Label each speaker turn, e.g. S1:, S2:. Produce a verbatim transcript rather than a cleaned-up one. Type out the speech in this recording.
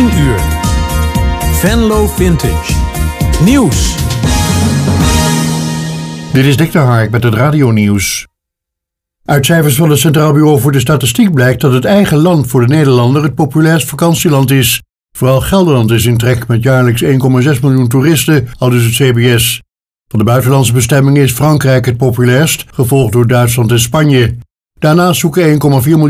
S1: tien uur. Venlo Vintage. Nieuws.
S2: Dit is Dick de Hark met het radionieuws. Uit cijfers van het Centraal Bureau voor de Statistiek blijkt dat het eigen land voor de Nederlander het populairst vakantieland is. Vooral Gelderland is in trek met jaarlijks één komma zes miljoen toeristen, aldus het C B S. Van de buitenlandse bestemmingen is Frankrijk het populairst, gevolgd door Duitsland en Spanje. Daarnaast zoeken één komma vier miljoen